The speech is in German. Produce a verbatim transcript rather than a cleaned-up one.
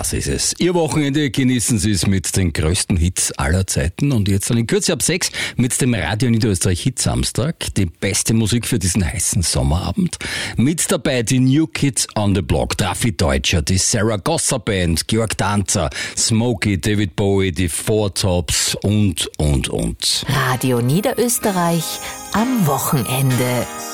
Das ist es. Ihr Wochenende, genießen Sie es mit den größten Hits aller Zeiten. Und jetzt dann in Kürze ab sechs mit dem Radio Niederösterreich Hit Samstag. Die beste Musik für diesen heißen Sommerabend. Mit dabei die New Kids on the Block, Raffi Deutscher, die Sarah Gosser Band, Georg Danzer, Smokey, David Bowie, die Four Tops und, und, und. Radio Niederösterreich am Wochenende.